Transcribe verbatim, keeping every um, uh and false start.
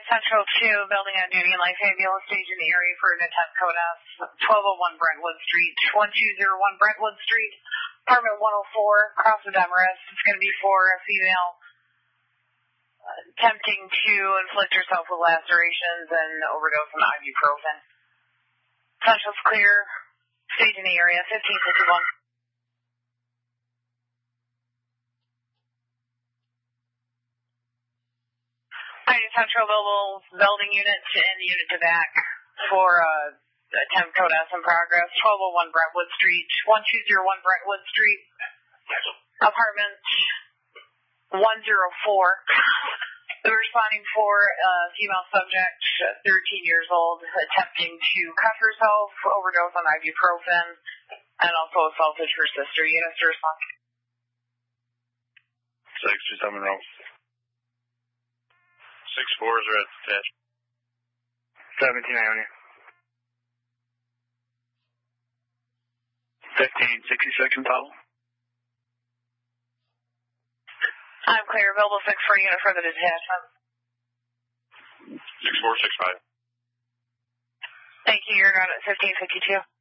Central two, building on duty and life ambulance stage in the area for an attempt code S, twelve oh one Brentwood Street, twelve oh one Brentwood Street, apartment one oh four, cross of Demarest. It's going to be for a female uh, attempting to inflict herself with lacerations and overdose on ibuprofen. Central's clear, stage in the area, fifteen fifty-one. Central available building unit and unit to back for uh, attempt code S in progress, twelve oh one Brentwood Street, twelve oh one Brentwood Street, apartment one oh four. We're responding for a female subject, thirteen years old, attempting to cut herself, overdose on ibuprofen, and also assaulted her sister. Units to respond. six two seven row. Six fours are at detached. seventeen Ionia. fifteen sixty-six in total. I'm clear. Available six for unit for the detachment. Six four six five. Thank you. You're on at fifteen fifty-two.